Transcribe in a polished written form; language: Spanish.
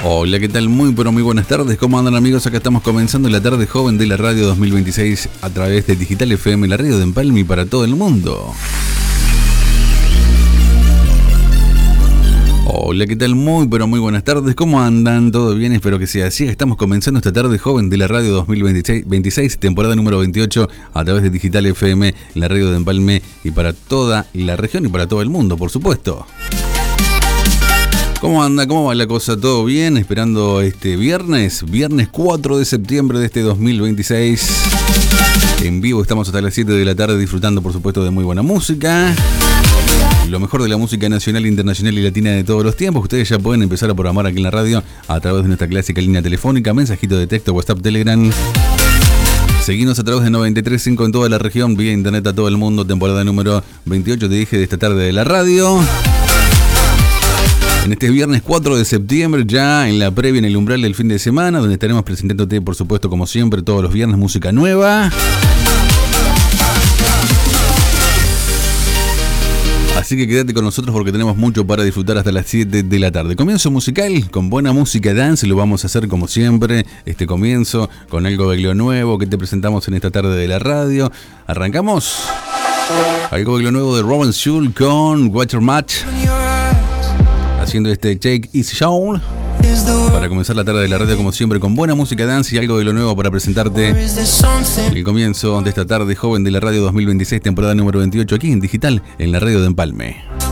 Hola, ¿qué tal? Muy pero muy buenas tardes. ¿Cómo andan, amigos? Acá estamos comenzando la tarde joven de la radio 2026 a través de Digital FM, la radio de Empalme para todo el mundo. Hola, ¿qué tal? Muy pero muy buenas tardes. ¿Cómo andan? ¿Todo bien? Espero que sea así. Estamos comenzando esta tarde joven de la radio 2026, temporada número 28 a través de Digital FM, la radio de Empalme y para toda la región y para todo el mundo, por supuesto. ¿Cómo anda? ¿Cómo va la cosa? ¿Todo bien? Esperando este viernes 4 de septiembre de este 2026. En vivo estamos hasta las 7 de la tarde disfrutando, por supuesto, de muy buena música. Lo mejor de la música nacional, internacional y latina de todos los tiempos. Ustedes ya pueden empezar a programar aquí en la radio a través de nuestra clásica línea telefónica, mensajito de texto, WhatsApp, Telegram. Seguinos a través de 93.5 en toda la región, vía internet a todo el mundo, temporada número 28, te dije, de esta tarde de la radio. En este viernes 4 de septiembre, ya en la previa, en el umbral del fin de semana, donde estaremos presentándote, por supuesto, como siempre, todos los viernes, música nueva. Así que quédate con nosotros porque tenemos mucho para disfrutar hasta las 7 de la tarde. Comienzo musical con buena música dance, lo vamos a hacer como siempre. Este comienzo con algo de lo nuevo que te presentamos en esta tarde de la radio. ¿Arrancamos? Algo de lo nuevo de Robin Schulz con Watermatch, haciendo este Take Easy Show para comenzar la tarde de la radio como siempre con buena música dance y algo de lo nuevo para presentarte el comienzo de esta tarde joven de la radio 2026, temporada número 28, aquí en Digital, en la radio de Empalme.